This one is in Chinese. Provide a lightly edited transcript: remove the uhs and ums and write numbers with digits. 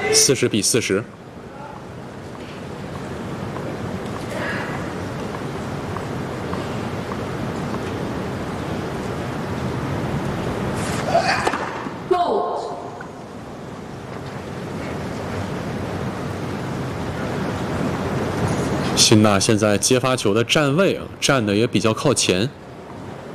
40-40。辛纳现在接发球的站位啊，站的也比较靠前。